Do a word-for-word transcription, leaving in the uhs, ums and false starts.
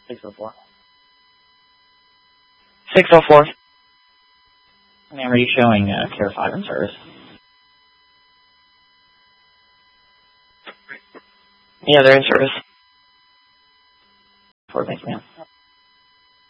six oh four. six oh four. Ma'am, are you showing uh, Care five in service? Yeah, they're in service. Four, thanks, ma'am.